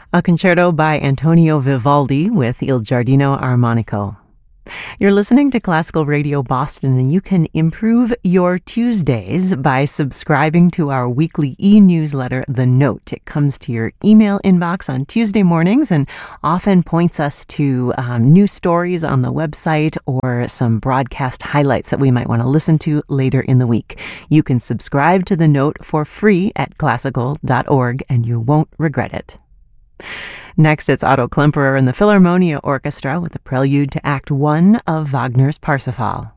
a concerto by Antonio Vivaldi with Il Giardino Armonico. You're listening to Classical Radio Boston, and you can improve your Tuesdays by subscribing to our weekly e-newsletter, The Note. It comes to your email inbox on Tuesday mornings and often points us to new stories on the website or some broadcast highlights that we might want to listen to later in the week. You can subscribe to The Note for free at classical.org, and you won't regret it. Next, it's Otto Klemperer and the Philharmonia Orchestra with a prelude to Act 1 of Wagner's Parsifal.